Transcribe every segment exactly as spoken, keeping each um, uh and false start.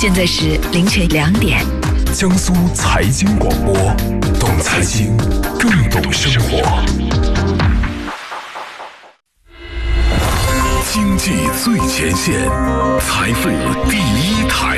现在是凌晨两点。 江苏财经广播，懂财经，更懂生活。经济最前线，财富第一台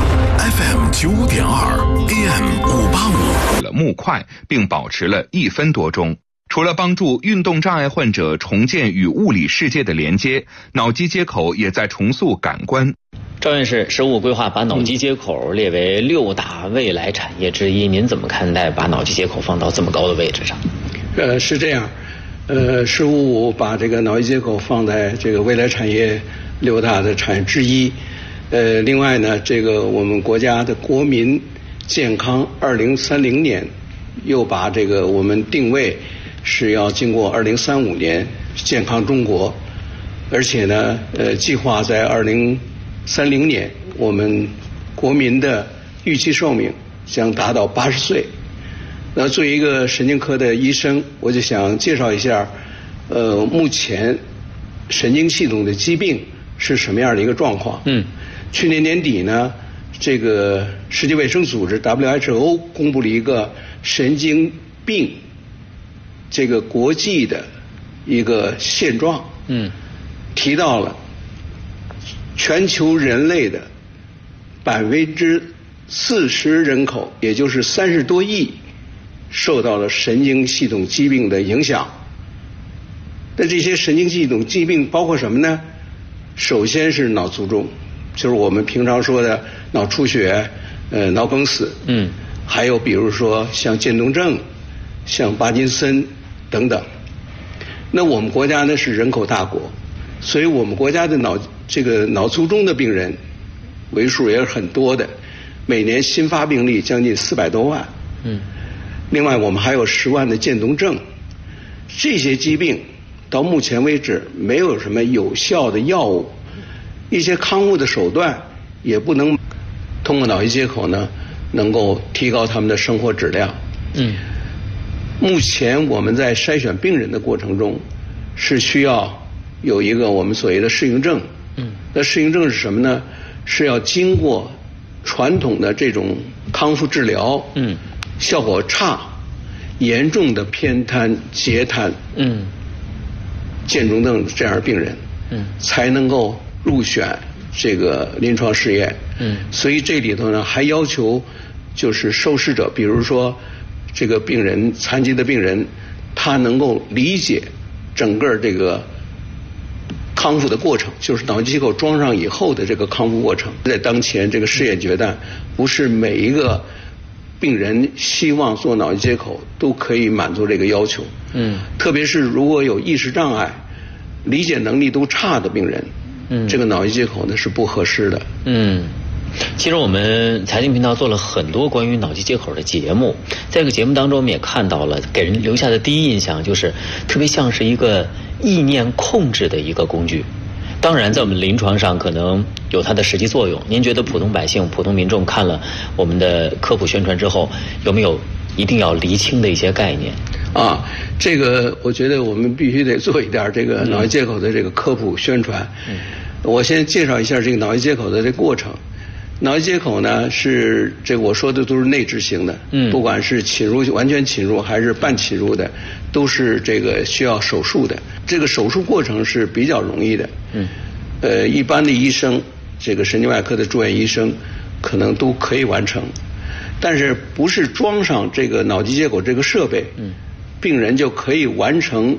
，F M 九点二 ，A M 五八五。 了木块，并保持了一分多钟。除了帮助运动障碍患者重建与物理世界的连接，脑机接口也在重塑感官。 赵院士，十五规划把脑机接口列为六大未来产业之一，您怎么看待把脑机接口放到这么高的位置上？ 呃，是这样，呃，十五把这个脑机接口放在这个未来产业六大的产业之一。呃，另外呢，这个我们国家的国民健康二零三零年又把这个我们定位是要经过二零三五年健康中国，而且呢，呃，计划在二零三零年我们国民的预期寿命将达到八十岁。那作为一个神经科的医生，我就想介绍一下，呃，目前神经系统的疾病是什么样的一个状况。嗯，去年年底呢，这个世界卫生组织 W H O 公布了一个神经病这个国际的一个现状。嗯，提到了全球人类的百分之四十人口，也就是三十多亿，受到了神经系统疾病的影响。那这些神经系统疾病包括什么呢？首先是脑卒中，就是我们平常说的脑出血、呃脑梗死。嗯，还有比如说像渐冻症、像帕金森等等。那我们国家呢是人口大国，所以我们国家的脑这个脑卒中的病人为数也是很多的，每年新发病例将近四百多万。嗯，另外我们还有十万的渐冻症，这些疾病到目前为止没有什么有效的药物，一些康复的手段也不能通过脑机接口呢能够提高他们的生活质量。嗯，目前我们在筛选病人的过程中是需要有一个我们所谓的适应症。嗯，那适应症是什么呢？是要经过传统的这种康复治疗，嗯，效果差、严重的偏瘫、截瘫，嗯，渐冻症这样的病人，嗯，才能够入选这个临床试验。嗯，所以这里头呢还要求就是受试者，比如说这个病人残疾的病人，他能够理解整个这个康复的过程，就是脑机接口装上以后的这个康复过程。在当前这个试验阶段，不是每一个病人希望做脑机接口都可以满足这个要求。嗯，特别是如果有意识障碍、理解能力都差的病人，嗯，这个脑机接口呢是不合适的。嗯。 其实我们财经频道做了很多关于脑机接口的节目，在这个节目当中我们也看到了，给人留下的第一印象就是特别像是一个意念控制的一个工具。当然在我们临床上可能有它的实际作用，您觉得普通百姓、普通民众看了我们的科普宣传之后，有没有一定要厘清的一些概念？ 啊，这个我觉得我们必须得做一点这个脑机接口的这个科普宣传。嗯，我先介绍一下这个脑机接口的这个过程。脑机接口呢是这个我说的都是内置型的，嗯，不管是侵入完全侵入还是半侵入的，都是这个需要手术的。这个手术过程是比较容易的，嗯，呃，一般的医生，这个神经外科的住院医生可能都可以完成，但是不是装上这个脑机接口这个设备，嗯，病人就可以完成